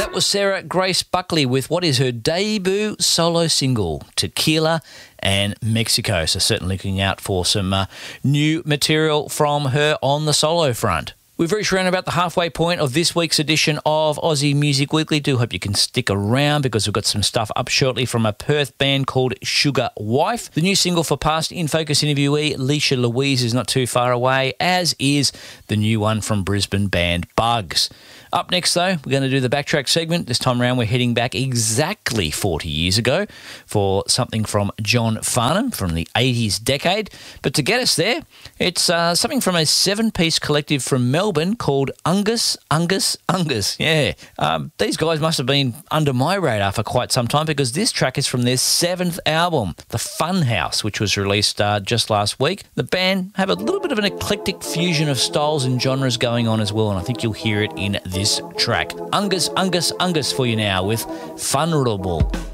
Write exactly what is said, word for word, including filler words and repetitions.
That was Sarah Grace Buckley with what is her debut solo single, Tequila and Mexico. So certainly looking out for some uh, new material from her on the solo front. We've reached around about the halfway point of this week's edition of Aussie Music Weekly. Do hope you can stick around because we've got some stuff up shortly from a Perth band called Sugar Wife. The new single for past In Focus interviewee Leisha Louise is not too far away, as is the new one from Brisbane band Bugs. Up next, though, we're going to do the Backtrack segment. This time around, we're heading back exactly forty years ago for something from John Farnham from the eighties decade. But to get us there, it's uh, something from a seven-piece collective from Melbourne called Ungus, Ungus, Ungus. Yeah, um, these guys must have been under my radar for quite some time because this track is from their seventh album, The Funhouse, which was released uh, just last week. The band have a little bit of an eclectic fusion of styles and genres going on as well, and I think you'll hear it in this track. Ungus, Ungus, Ungus for you now with Vulnerable.